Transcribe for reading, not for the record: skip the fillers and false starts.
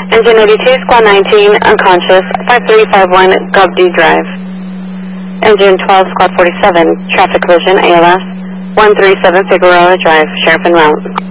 Engine 82, Squad 19, unconscious, 5351 Gov.D Drive. Engine 12, Squad 47, traffic collision, ALS, 137 Figueroa Drive, Sheriff en route.